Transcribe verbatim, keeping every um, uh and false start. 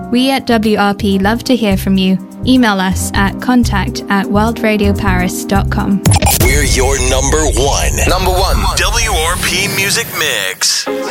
We at W R P love to hear from you. Email us at contact at worldradioparis dot com. We're your number one. Number one. W R P Music Mix.